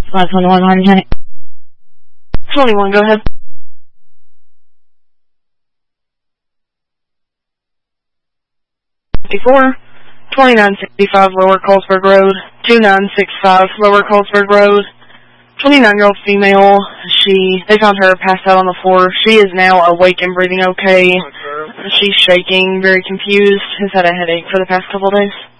521, Lieutenant. 21, go ahead. Before 2965 Lower Colesburg Road, 2965 Lower Colesburg Road, 29-year-old female. They found her passed out on the floor. She is now awake and breathing okay. She's shaking, very confused, has had a headache for the past couple of days.